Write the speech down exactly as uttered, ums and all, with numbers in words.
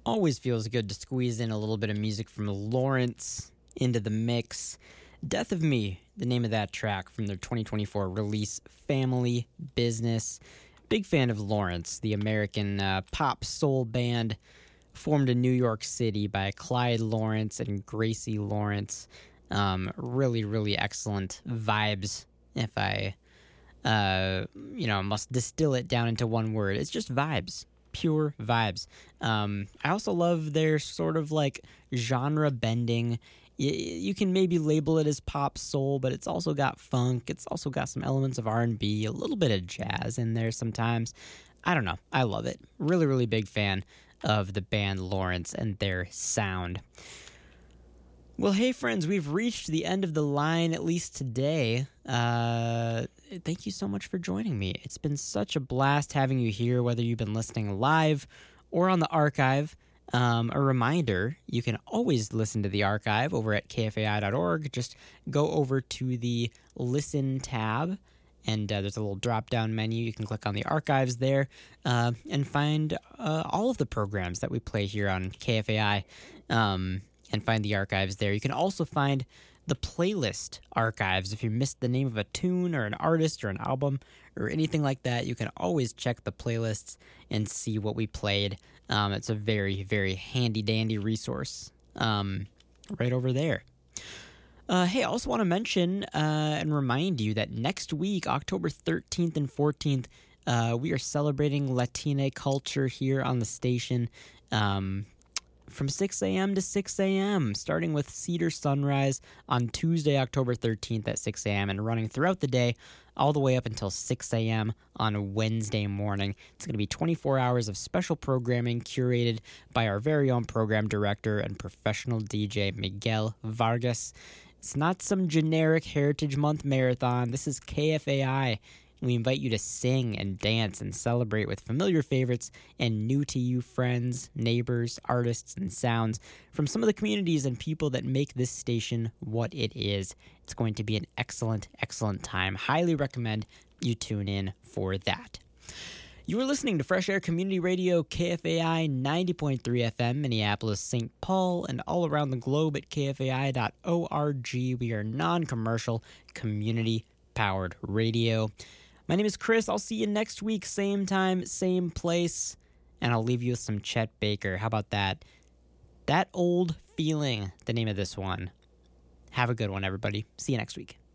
Always feels good to squeeze in a little bit of music from Lawrence into the mix. Death of Me, the name of that track from their twenty twenty-four release, Family Business. Big fan of Lawrence, the American uh, pop soul band formed in New York City by Clyde Lawrence and Gracie Lawrence. Um, really, really excellent vibes, if I, uh, you know, must distill it down into one word. It's just vibes. Pure vibes. Um, I also love their sort of like genre bending. You, you can maybe label it as pop soul, but it's also got funk. It's also got some elements of R and B, a little bit of jazz in there sometimes. I don't know. I love it. Really, really big fan of the band Lawrence and their sound. Well, hey, friends, we've reached the end of the line, at least today. Uh, thank you so much for joining me. It's been such a blast having you here, whether you've been listening live or on the archive. Um, a reminder, you can always listen to the archive over at K F A I dot org. Just go over to the Listen tab, and uh, there's a little drop-down menu. You can click on the archives there uh, and find uh, all of the programs that we play here on K F A I. Um and find the archives there. You can also find the playlist archives. If you missed the name of a tune or an artist or an album or anything like that, you can always check the playlists and see what we played. Um, it's a very, very handy-dandy resource um, right over there. Uh, hey, I also want to mention uh, and remind you that next week, October thirteenth and fourteenth, uh, we are celebrating Latina culture here on the station. Um From six a.m. to six a.m., starting with Cedar Sunrise on Tuesday, October thirteenth at six a.m. and running throughout the day all the way up until six a.m. on Wednesday morning. It's going to be twenty-four hours of special programming curated by our very own program director and professional D J, Miguel Vargas. It's not some generic Heritage Month marathon. This is K F A I. We invite you to sing and dance and celebrate with familiar favorites and new-to-you friends, neighbors, artists, and sounds from some of the communities and people that make this station what it is. It's going to be an excellent, excellent time. Highly recommend you tune in for that. You are listening to Fresh Air Community Radio, K F A I ninety point three F M, Minneapolis, Saint Paul, and all around the globe at K F A I dot org. We are non-commercial, community-powered radio. My name is Chris. I'll see you next week, same time, same place, and I'll leave you with some Chet Baker. How about that? That Old Feeling, the name of this one. Have a good one, everybody. See you next week.